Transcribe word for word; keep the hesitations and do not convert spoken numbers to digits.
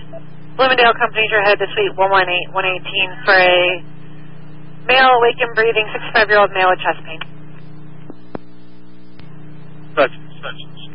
Bloomingdale Companies, your head to suite one one eight, one eighteen for a male, awake and breathing, sixty-five-year-old male with chest pain. Such, such.